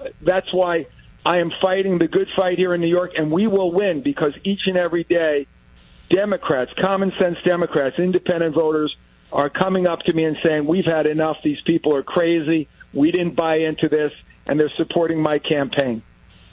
that's why I am fighting the good fight here in New York, and we will win, because each and every day, Democrats, common sense Democrats, independent voters are coming up to me and saying, we've had enough. These people are crazy. We didn't buy into this, and they're supporting my campaign.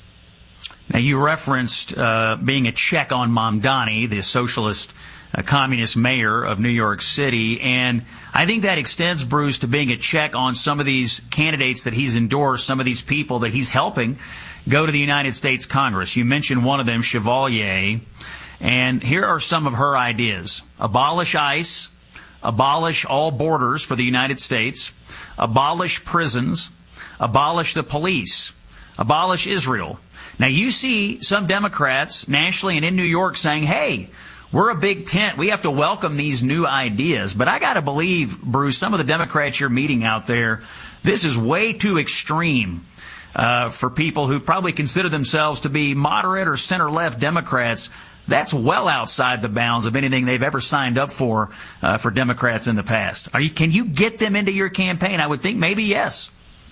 Now, you referenced being a check on Mamdani, the socialist communist mayor of New York City, and I think that extends, Bruce, to being a check on some of these candidates that he's endorsed, some of these people that he's helping go to the United States Congress. You mentioned one of them, Chevalier, and here are some of her ideas. Abolish ICE, abolish all borders for the United States, abolish prisons, abolish the police, abolish Israel. Now, you see some Democrats nationally and in New York saying, hey, we're a big tent. We have to welcome these new ideas. But I got to believe, Bruce, some of the Democrats you're meeting out there, this is way too extreme for people who probably consider themselves to be moderate or center-left Democrats. That's well outside the bounds of anything they've ever signed up for Democrats in the past. Can you get them into your campaign? I would think maybe yes.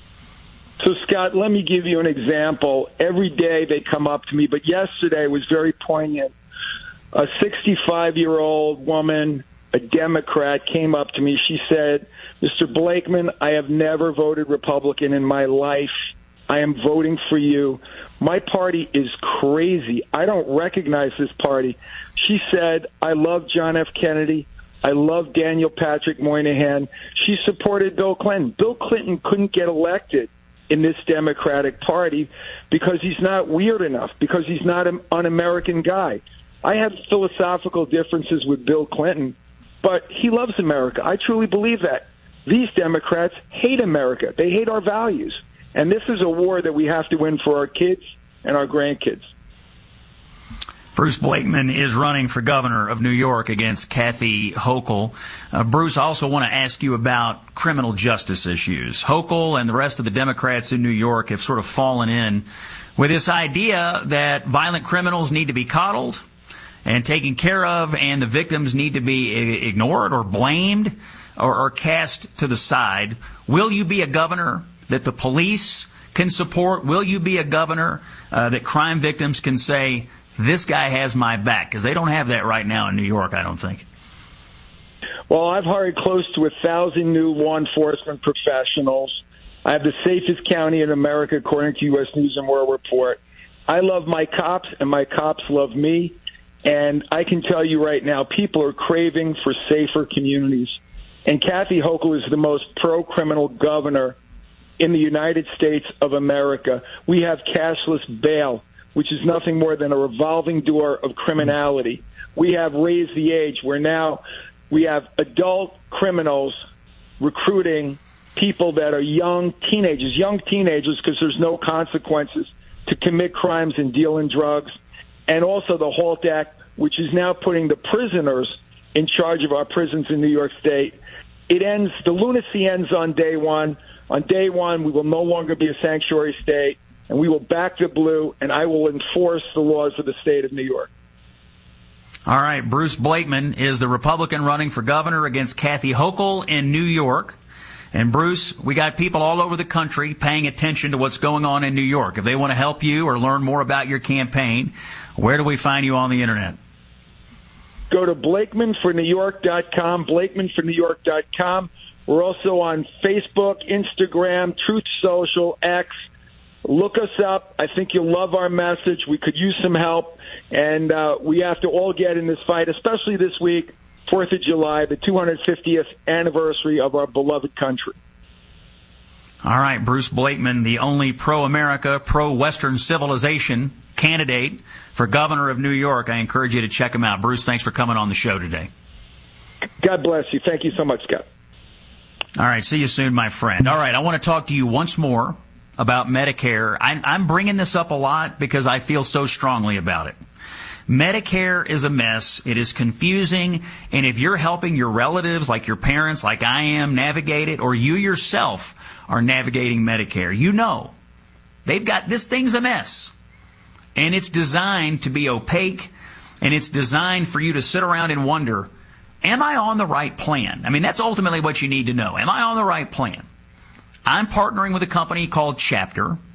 So, Scott, let me give you an example. Every day they come up to me, but yesterday was very poignant. A 65-year-old woman, a Democrat, came up to me. She said, Mr. Blakeman, I have never voted Republican in my life. I am voting for you. My party is crazy. I don't recognize this party. She said, I love John F. Kennedy. I love Daniel Patrick Moynihan. She supported Bill Clinton. Bill Clinton couldn't get elected in this Democratic Party because he's not weird enough, because he's not an un-American guy. I have philosophical differences with Bill Clinton, but he loves America. I truly believe that. These Democrats hate America. They hate our values. And this is a war that we have to win for our kids and our grandkids. Bruce Blakeman is running for governor of New York against Kathy Hochul. Bruce, I also want to ask you about criminal justice issues. Hochul and the rest of the Democrats in New York have sort of fallen in with this idea that violent criminals need to be coddled and taken care of, and the victims need to be ignored or blamed or cast to the side. Will you be a governor that the police can support? Will you be a governor that crime victims can say, this guy has my back? Because they don't have that right now in New York, I don't think. Well, I've hired close to 1,000 new law enforcement professionals. I have the safest county in America, according to U.S. News and World Report. I love my cops, and my cops love me. And I can tell you right now, people are craving for safer communities. And Kathy Hochul is the most pro-criminal governor in the United States of America. We have cashless bail, which is nothing more than a revolving door of criminality. We have raised the age where now we have adult criminals recruiting people that are young teenagers because there's no consequences to commit crimes and deal in drugs. And also the HALT Act, which is now putting the prisoners in charge of our prisons in New York State. The lunacy ends on day one. On day one, we will no longer be a sanctuary state, and we will back the blue, and I will enforce the laws of the state of New York. All right, Bruce Blakeman is the Republican running for governor against Kathy Hochul in New York. And Bruce, we got people all over the country paying attention to what's going on in New York. If they want to help you or learn more about your campaign, where do we find you on the Internet? Go to BlakemanForNewYork.com, BlakemanForNewYork.com. We're also on Facebook, Instagram, Truth Social, X. Look us up. I think you'll love our message. We could use some help, and we have to all get in this fight, especially this week, 4th of July, the 250th anniversary of our beloved country. All right, Bruce Blakeman, the only pro-America, pro-Western civilization candidate for governor of New York. I encourage you to check him out. Bruce, thanks for coming on the show today. God bless you. Thank you so much, Scott. All right, see you soon, my friend. All right, I want to talk to you once more about Medicare. I'm bringing this up a lot because I feel so strongly about it. Medicare is a mess. It is confusing. And if you're helping your relatives, like your parents, like I am, navigate it, or you yourself are navigating Medicare, you know this thing's a mess. And it's designed to be opaque, and it's designed for you to sit around and wonder, am I on the right plan? I mean, that's ultimately what you need to know. Am I on the right plan? I'm partnering with a company called Chapter.